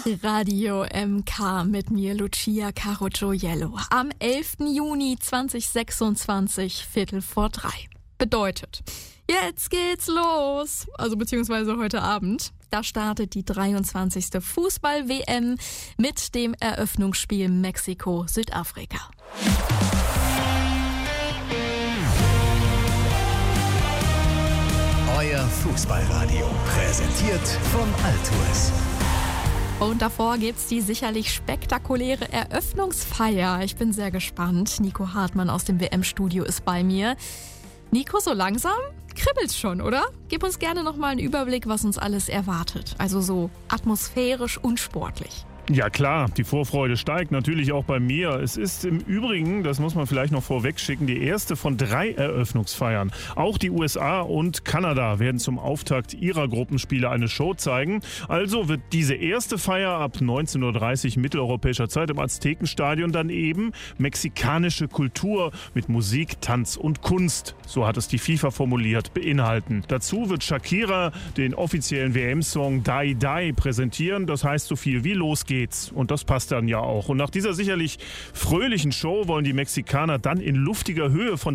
Radio MK mit mir, Lucia Carogioiello. Am 11. Juni 2026, 2:45. Bedeutet, jetzt geht's los. Also beziehungsweise heute Abend. Da startet die 23. Fußball-WM mit dem Eröffnungsspiel Mexiko-Südafrika. Euer Fußballradio, präsentiert von Altours. Und davor gibt's die sicherlich spektakuläre Eröffnungsfeier. Ich bin sehr gespannt. Nico Hartmann aus dem WM-Studio ist bei mir. Nico, so langsam kribbelt's schon, oder? Gib uns gerne nochmal einen Überblick, was uns alles erwartet. Also so atmosphärisch und sportlich. Ja klar, die Vorfreude steigt natürlich auch bei mir. Es ist im Übrigen, das muss man vielleicht noch vorweg schicken, die erste von 3 Eröffnungsfeiern. Auch die USA und Kanada werden zum Auftakt ihrer Gruppenspiele eine Show zeigen. Also wird diese erste Feier ab 19:30 Uhr mitteleuropäischer Zeit im Aztekenstadion dann eben mexikanische Kultur mit Musik, Tanz und Kunst, so hat es die FIFA formuliert, beinhalten. Dazu wird Shakira den offiziellen WM-Song Die Die präsentieren. Das heißt so viel wie Los geht's. Und das passt dann ja auch. Und nach dieser sicherlich fröhlichen Show wollen die Mexikaner dann in luftiger Höhe von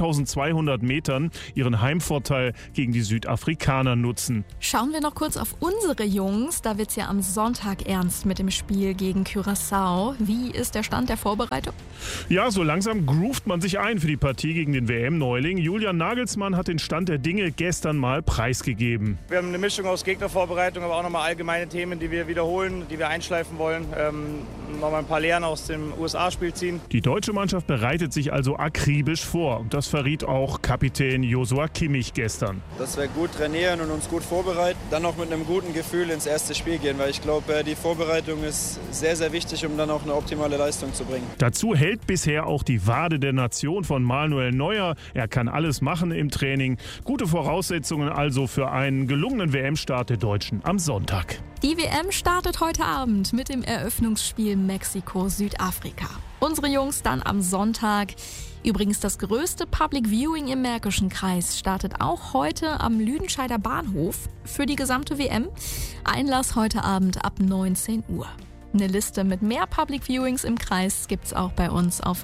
2200 Metern ihren Heimvorteil gegen die Südafrikaner nutzen. Schauen wir noch kurz auf unsere Jungs. Da wird's ja am Sonntag ernst mit dem Spiel gegen Curaçao. Wie ist der Stand der Vorbereitung? Ja, so langsam groovt man sich ein für die Partie gegen den WM-Neuling. Julian Nagelsmann hat den Stand der Dinge gestern mal preisgegeben. Wir haben eine Mischung aus Gegnervorbereitung, aber auch nochmal allgemeine Themen, die wir wiederholen, die wir einschleifen wollen. Nochmal ein paar Lehren aus dem USA-Spiel ziehen. Die deutsche Mannschaft bereitet sich also akribisch vor. Und das verriet auch Kapitän Joshua Kimmich gestern. Dass wir gut trainieren und uns gut vorbereiten, dann noch mit einem guten Gefühl ins erste Spiel gehen, weil ich glaube, die Vorbereitung ist sehr, sehr wichtig, um dann auch eine optimale Leistung zu bringen. Dazu hält bisher auch die Wade der Nation von Manuel Neuer. Er kann alles machen im Training. Gute Voraussetzungen also für einen gelungenen WM-Start der Deutschen am Sonntag. Die WM startet heute Abend mit dem Eröffnungsspiel Mexiko-Südafrika. Unsere Jungs dann am Sonntag. Übrigens das größte Public Viewing im Märkischen Kreis startet auch heute am Lüdenscheider Bahnhof für die gesamte WM. Einlass heute Abend ab 19 Uhr. Eine Liste mit mehr Public Viewings im Kreis gibt's auch bei uns auf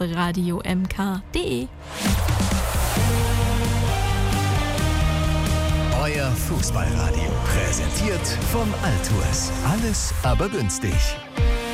radiomk.de. Euer Fußballradio, präsentiert von Altours. Alles aber günstig.